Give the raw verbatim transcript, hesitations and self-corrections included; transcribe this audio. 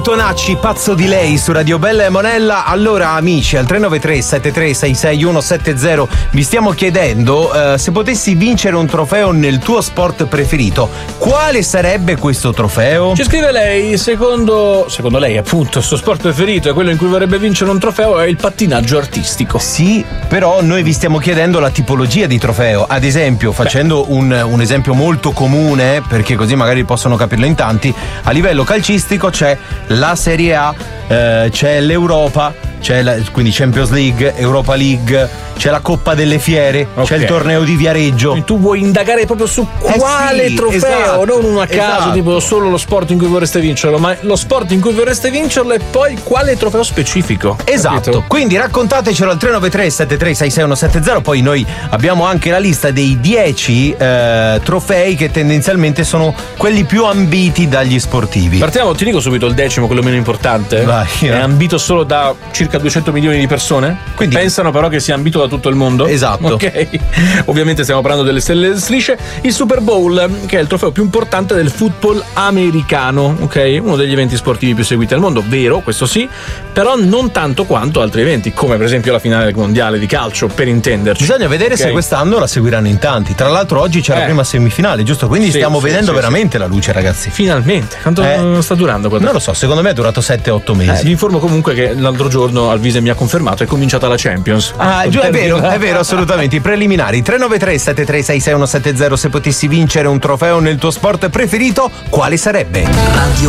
Tonacci, pazzo di lei su Radio Bella e Monella. Allora amici, al tre nove tre sette tre sei sei uno sette zero vi stiamo chiedendo uh, se potessi vincere un trofeo nel tuo sport preferito, quale sarebbe questo trofeo? Ci scrive lei, secondo secondo lei appunto il suo sport preferito è quello in cui vorrebbe vincere un trofeo, è il pattinaggio artistico. Sì, però noi vi stiamo chiedendo la tipologia di trofeo. Ad esempio, facendo un, un esempio molto comune, perché così magari possono capirlo in tanti, a livello calcistico c'è la Serie A, eh, c'è l'Europa, c'è la, quindi Champions League, Europa League, c'è la Coppa delle Fiere, okay. C'è il torneo di Viareggio. Quindi tu vuoi indagare proprio su quale eh sì, trofeo, esatto, non uno a caso, esatto. Tipo solo lo sport in cui vorreste vincerlo, ma lo sport in cui vorreste vincerlo e poi quale trofeo specifico. Esatto, capito? Quindi raccontatecelo al tre nove tre sette tre sei sei uno sette zero, poi noi abbiamo anche la lista dei dieci eh, trofei che tendenzialmente sono quelli più ambiti dagli sportivi. Partiamo, ti dico subito il decimo, quello meno importante. Vai, è eh. ambito solo da circa duecento milioni di persone. Quindi pensano però che sia ambito da tutto il mondo. Esatto. Ok. Ovviamente stiamo parlando delle stelle strisce. Il Super Bowl, che è il trofeo più importante del football americano, ok? Uno degli eventi sportivi più seguiti al mondo, vero, questo sì, però non tanto quanto altri eventi, come per esempio la finale mondiale di calcio, per intenderci. Bisogna vedere okay. se quest'anno la seguiranno in tanti. Tra l'altro oggi c'è eh. la prima semifinale, giusto? Quindi sì, stiamo sì, vedendo sì, veramente sì. la luce, ragazzi. Finalmente. Quanto eh. sta durando? Quanto? Non lo so, secondo me è durato sette otto mesi. Eh, vi informo comunque che l'altro giorno Alvise mi ha confermato, è cominciata la Champions. Ah, giù, è vero, è vero, assolutamente. I preliminari. tre nove tre sette tre sei sei uno sette zero. Se potessi vincere un trofeo nel tuo sport preferito, quale sarebbe? Radio